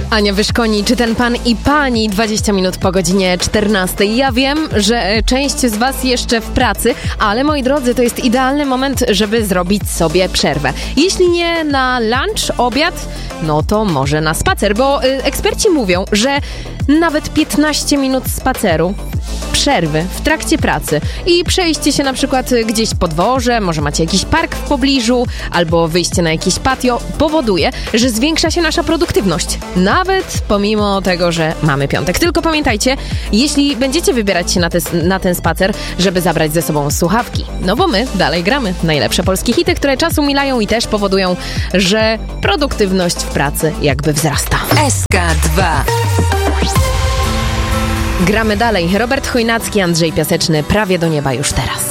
Ania Wyszkoni, czy ten pan i pani 20 minut po godzinie 14. Ja wiem, że część z was jeszcze w pracy, ale moi drodzy, to jest idealny moment, żeby zrobić sobie przerwę. Jeśli nie na lunch, obiad, no to może na spacer, bo eksperci mówią, że nawet 15 minut spaceru, przerwy w trakcie pracy i przejście się na przykład gdzieś po dworze, może macie jakiś park w pobliżu albo wyjście na jakieś patio, powoduje, że zwiększa się nasza produktywność. Nawet pomimo tego, że mamy piątek. Tylko pamiętajcie, jeśli będziecie wybierać się na ten spacer, żeby zabrać ze sobą słuchawki. No bo my dalej gramy najlepsze polskie hity, które czas umilają i też powodują, że produktywność w pracy jakby wzrasta. SK2. Gramy dalej. Robert Chojnacki, Andrzej Piaseczny, Prawie do nieba już teraz.